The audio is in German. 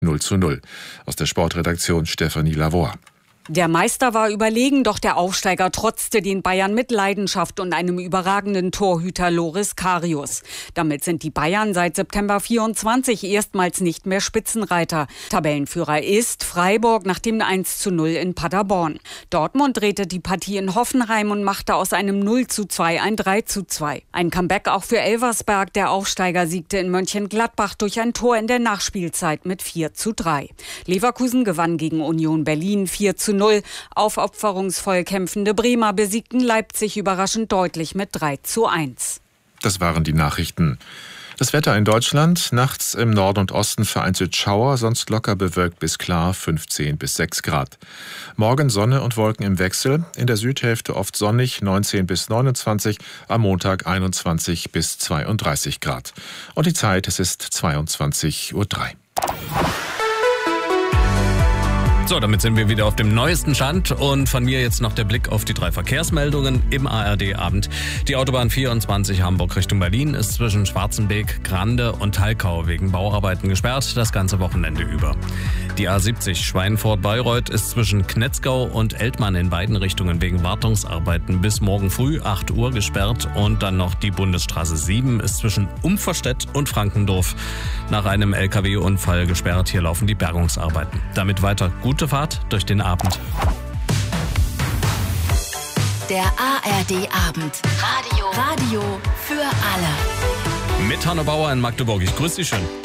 0:0. Aus der Sportredaktion Stefanie Lavoie. Der Meister war überlegen, doch der Aufsteiger trotzte den Bayern mit Leidenschaft und einem überragenden Torhüter Loris Karius. Damit sind die Bayern seit September 24 erstmals nicht mehr Spitzenreiter. Tabellenführer ist Freiburg nach dem 1:0 in Paderborn. Dortmund drehte die Partie in Hoffenheim und machte aus einem 0:2 ein 3:2. Ein Comeback auch für Elversberg. Der Aufsteiger siegte in Mönchengladbach durch ein Tor in der Nachspielzeit mit 4:3. Leverkusen gewann gegen Union Berlin 4:0. Aufopferungsvoll kämpfende Bremer besiegten Leipzig überraschend deutlich mit 3:1. Das waren die Nachrichten. Das Wetter in Deutschland: nachts im Norden und Osten vereinzelt Schauer, sonst locker bewölkt bis klar, 15 bis 6 Grad. Morgen Sonne und Wolken im Wechsel, in der Südhälfte oft sonnig, 19 bis 29, am Montag 21 bis 32 Grad. Und die Zeit, es ist 22:03 Uhr. So, damit sind wir wieder auf dem neuesten Stand und von mir jetzt noch der Blick auf die 3 Verkehrsmeldungen im ARD-Abend. Die Autobahn 24 Hamburg Richtung Berlin ist zwischen Schwarzenbeek, Grande und Talkau wegen Bauarbeiten gesperrt, das ganze Wochenende über. Die A70 Schweinfurt-Bayreuth ist zwischen Knetzgau und Eltmann in beiden Richtungen wegen Wartungsarbeiten bis morgen früh 8 Uhr gesperrt und dann noch die Bundesstraße 7 ist zwischen Umverstedt und Frankendorf nach einem LKW-Unfall gesperrt. Hier laufen die Bergungsarbeiten. Damit weiter gute Fahrt durch den Abend. Der ARD-Abend. Radio für alle. Mit Hanno Bauer in Magdeburg. Ich grüße Sie schön.